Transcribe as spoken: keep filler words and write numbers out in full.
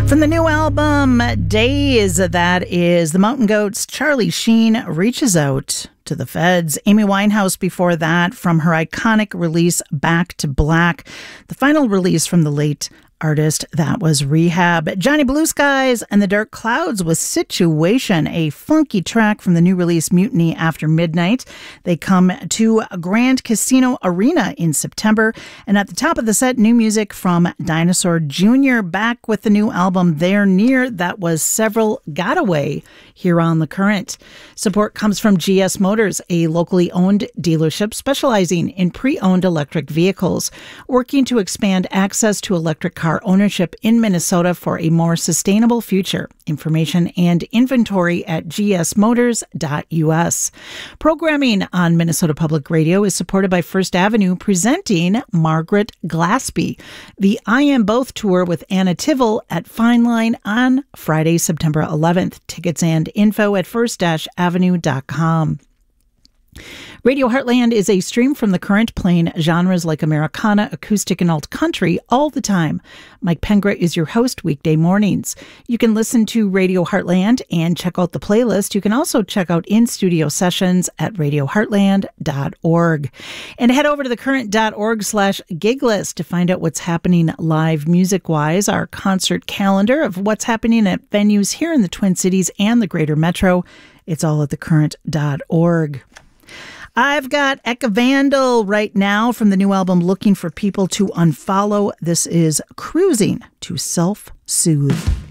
From the new album, Days, that is the Mountain Goats. Charlie Sheen reaches out to the feds. Amy Winehouse before that, from her iconic release, Back to Black. The final release from the late artist, that was Rehab. Johnny Blue Skies and the Dark Clouds with Situation, a funky track from the new release Mutiny After Midnight. They come to Grand Casino Arena in September. And at the top of the set, new music from Dinosaur Junior back with the new album They're Near. That was Several Got Away here on The Current. Support comes from G S Motors, a locally owned dealership specializing in pre-owned electric vehicles, working to expand access to electric cars car ownership in Minnesota for a more sustainable future. Information and inventory at g s motors dot u s. Programming on Minnesota Public Radio is supported by First Avenue, presenting Margaret Glaspie, the I Am Both tour with Anna Tivell at Fine Line on Friday, September eleventh. Tickets and info at first avenue dot com. Radio Heartland is a stream from The Current, playing genres like Americana, acoustic, and alt country all the time. Mike Pengra is your host weekday mornings. You can listen to Radio Heartland and check out the playlist. You can also check out in-studio sessions at radio heartland dot org. And head over to thecurrent.org slash gig list to find out what's happening live music-wise, our concert calendar of what's happening at venues here in the Twin Cities and the greater metro. It's all at thecurrent dot org. I've got Eka Vandal right now from the new album Looking for People to Unfollow. This is Cruising to Self-Soothe.